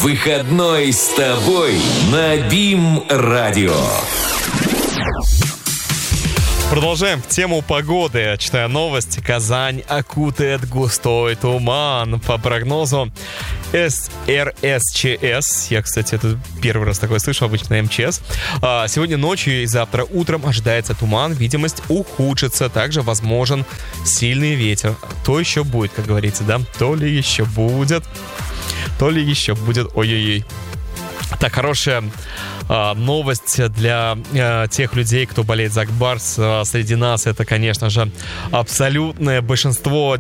Выходной с тобой на БИМ-радио. Продолжаем тему погоды. Читаю новость. Казань окутает густой туман. По прогнозу СРСЧС. Я, кстати, это первый раз такое слышу, обычно МЧС. Сегодня ночью и завтра утром ожидается туман. Видимость ухудшится. Также возможен сильный ветер. То еще будет, как говорится, да? То ли еще будет. Ой-ой-ой. Так, хорошая новость для тех людей, кто болеет за Акбарс. Среди нас это, конечно же, абсолютное большинство,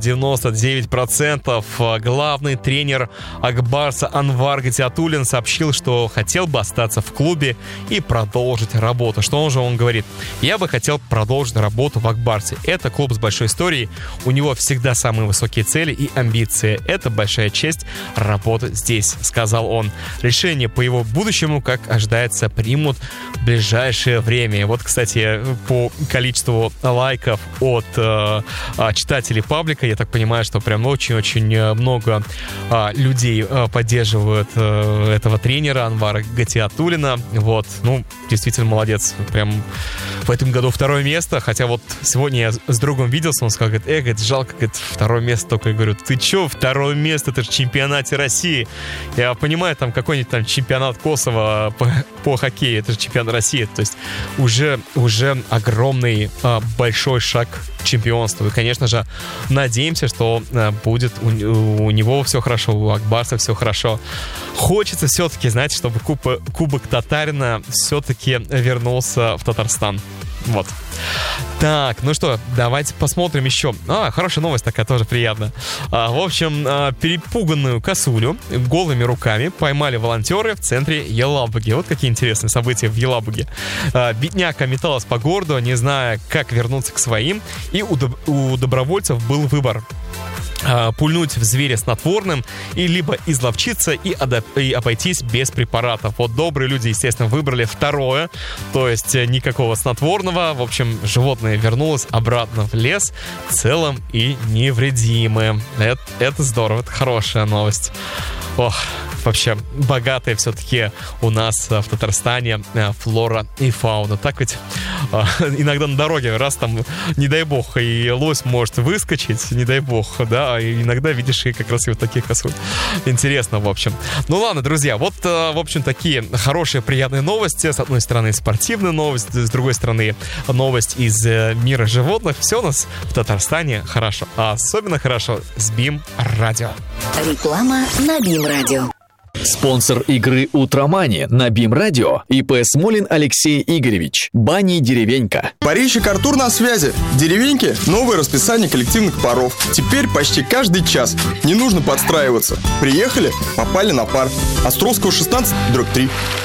99%. Главный тренер Акбарса Анвар Гатиатуллин сообщил, что хотел бы остаться в клубе и продолжить работу. Что он говорит? Я бы хотел продолжить работу в Акбарсе. Это клуб с большой историей. У него всегда самые высокие цели и амбиции. Это большая честь работать здесь, сказал он. Решение по его будущему, как ожидается, примут в ближайшее время. Вот, кстати, по количеству лайков от читателей паблика, я так понимаю, что прям очень-очень много людей поддерживают этого тренера Анвара Гатиатуллина. Вот, действительно молодец. Прям в этом году 2 место. Хотя вот сегодня я с другом виделся, он сказал, говорит, жалко, говорит, 2 место только. Я говорю, ты чё, 2 место, это же в чемпионате России. Я понимаю, там какой-нибудь там чемпионат Косово по хоккею, это же чемпионат России. То есть уже огромный большой шаг к чемпионству. И, конечно же, надеемся, что будет у него все хорошо, у Акбарса все хорошо. Хочется все-таки, знаете, чтобы Кубок Татарина все-таки вернулся в Татарстан. Вот. Так, ну что, давайте посмотрим еще. Хорошая новость такая, тоже приятная. В общем, перепуганную косулю голыми руками поймали волонтеры в центре Елабуги. Вот какие интересные события в Елабуге. Бедняка металась по городу, не зная, как вернуться к своим. И у добровольцев был выбор: пульнуть в зверя снотворным и либо изловчиться и обойтись без препаратов. Вот добрые люди, естественно, выбрали второе, то есть никакого снотворного. В общем, животное вернулось обратно в лес целым и невредимым. Это здорово, это хорошая новость. Вообще, богатая все-таки у нас в Татарстане флора и фауна. Так ведь иногда на дороге, раз там, не дай бог, и лось может выскочить, не дай бог, да, и иногда видишь и как раз и вот таких косуль. Интересно, в общем. Ну ладно, друзья, вот, в общем, такие хорошие, приятные новости. С одной стороны, спортивная новость, с другой стороны, новость из мира животных. Все у нас в Татарстане хорошо. А особенно хорошо с БИМ-радио. Реклама на БИМ-радио. Спонсор игры «Утромани» на БИМ-радио ИП Смолин Алексей Игоревич. Бани «Деревенька». Парищик Артур на связи. «Деревеньки» — новое расписание коллективных паров. Теперь почти каждый час. Не нужно подстраиваться. Приехали, попали на пар. Островского 16/3.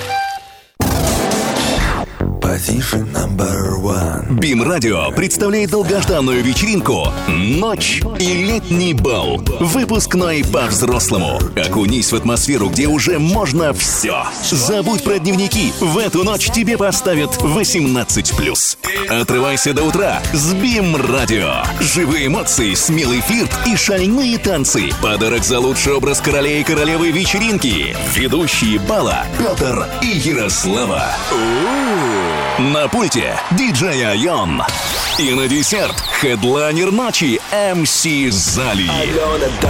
БИМ-радио представляет долгожданную вечеринку «Ночь и летний бал». Выпускной по-взрослому. Окунись в атмосферу, где уже можно все. Забудь про дневники. В эту ночь тебе поставят 18+. Отрывайся до утра с БИМ-радио. Живые эмоции, смелый флирт и шальные танцы. Подарок за лучший образ короля и королевы вечеринки. Ведущие бала Петр и Ярослава. На пульте диджей Айон. И на десерт хедлайнер ночи МС Зали.